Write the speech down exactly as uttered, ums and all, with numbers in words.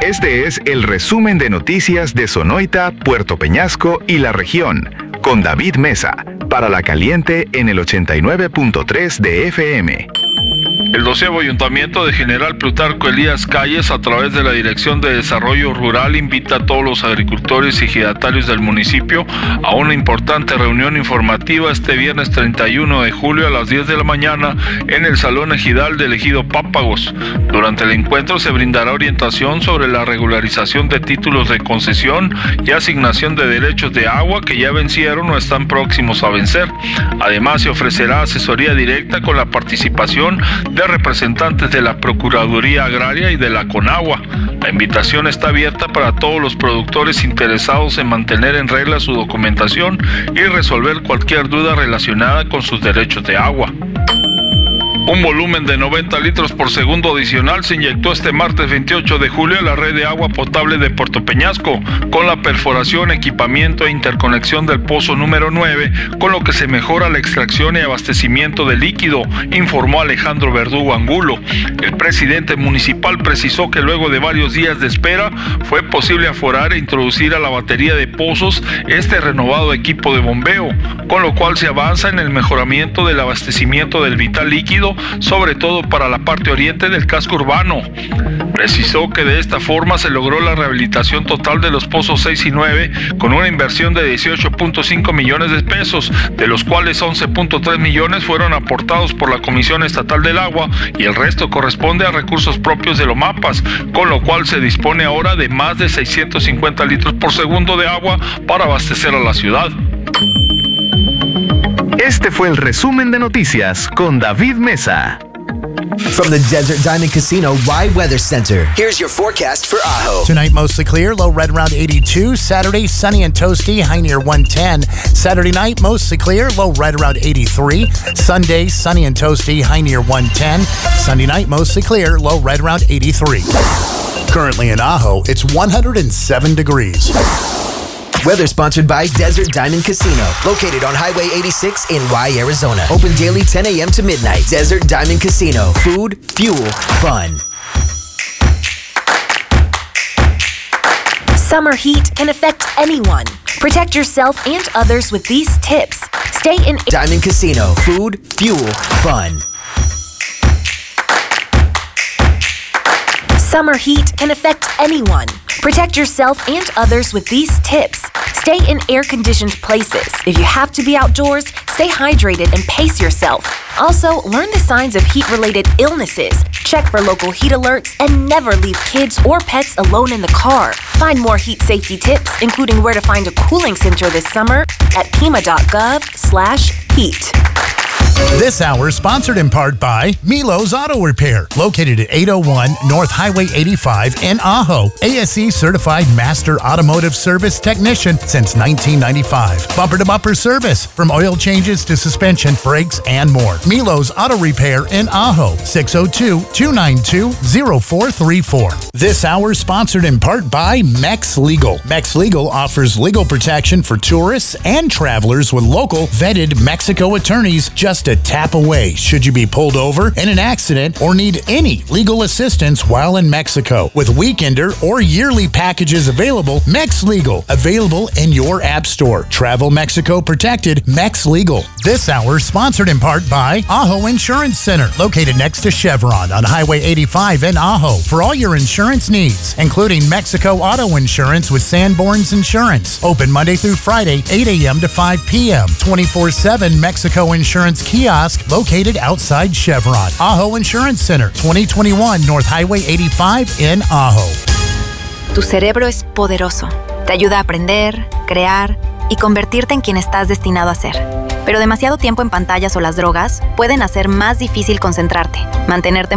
Este es el resumen de noticias de Sonoita, Puerto Peñasco y la región, con David Mesa, para La Caliente en el ochenta y nueve punto tres de F M. El doceavo Ayuntamiento de General Plutarco Elías Calles, a través de la Dirección de Desarrollo Rural, invita a todos los agricultores y ejidatarios del municipio a una importante reunión informativa este viernes treinta y uno de julio a las diez de la mañana en el Salón Ejidal del Ejido Pápagos. Durante el encuentro se brindará orientación sobre la regularización de títulos de concesión y asignación de derechos de agua que ya vencieron o están próximos a vencer. Además, se ofrecerá asesoría directa con la participación de representantes de la Procuraduría Agraria y de la Conagua. La invitación está abierta para todos los productores interesados en mantener en regla su documentación y resolver cualquier duda relacionada con sus derechos de agua. Un volumen de noventa litros por segundo adicional se inyectó este martes veintiocho de julio a la red de agua potable de Puerto Peñasco, con la perforación, equipamiento e interconexión del pozo número nueve, con lo que se mejora la extracción y abastecimiento de líquido, informó Alejandro Verdugo Angulo. El presidente municipal precisó que luego de varios días de espera fue posible aforar e introducir a la batería de pozos este renovado equipo de bombeo, con lo cual se avanza en el mejoramiento del abastecimiento del vital líquido, sobre todo para la parte oriente del casco urbano. Precisó que de esta forma se logró la rehabilitación total de los pozos seis y nueve con una inversión de dieciocho punto cinco millones de pesos, de los cuales once punto tres millones fueron aportados por la Comisión Estatal del Agua y el resto corresponde a recursos propios de Lomapas, con lo cual se dispone ahora de más de seiscientos cincuenta litros por segundo de agua para abastecer a la ciudad. Este fue el resumen de noticias con David Mesa. From the Desert Diamond Casino Rye Weather Center, here's your forecast for Ajo. Tonight, mostly clear, low right around eighty-two. Saturday, sunny and toasty, high near one ten. Saturday night, mostly clear, low right around eighty-three. Sunday, sunny and toasty, high near one ten. Sunday night, mostly clear, low right around eighty-three. Currently in Ajo, it's one hundred seven degrees. Weather sponsored by Desert Diamond Casino, located on Highway eighty-six in Rye, Arizona. Open daily ten a.m. to midnight. Desert Diamond Casino. Food, fuel, fun. Summer heat can affect anyone. Protect yourself and others with these tips. Stay in Diamond Casino. Food, fuel, fun. Summer heat can affect anyone. Protect yourself and others with these tips. Stay in air-conditioned places. If you have to be outdoors, stay hydrated and pace yourself. Also, learn the signs of heat-related illnesses. Check for local heat alerts and never leave kids or pets alone in the car. Find more heat safety tips, including where to find a cooling center this summer at pima.gov slash heat. This hour is sponsored in part by Milo's Auto Repair, located at eight oh one North Highway eighty-five in Ajo. A S E certified master automotive service technician since nineteen ninety-five. Bumper-to-bumper service, from oil changes to suspension, brakes, and more. Milo's Auto Repair in Ajo, six oh two, two nine two, oh four three four. This hour is sponsored in part by Mex Legal. Mex Legal offers legal protection for tourists and travelers with local, vetted Mexico attorneys just a tap away should you be pulled over in an accident or need any legal assistance while in Mexico. With weekender or yearly packages available, Mex Legal, available in your app store. Travel Mexico protected, Mex Legal. This hour sponsored in part by Ajo Insurance Center, located next to Chevron on Highway eighty-five in Ajo. For all your insurance needs, including Mexico auto insurance with Sanborn's Insurance. Open Monday through Friday, eight a.m. to five p.m. twenty-four seven Mexico Insurance Kiosk located outside Chevron. Ajo Insurance Center, twenty twenty-one North Highway eighty-five in Ajo. Tu cerebro es poderoso. Te ayuda a aprender, crear y convertirte en quien estás destinado a ser. Pero demasiado tiempo en pantallas o las drogas pueden hacer más difícil concentrarte, mantenerte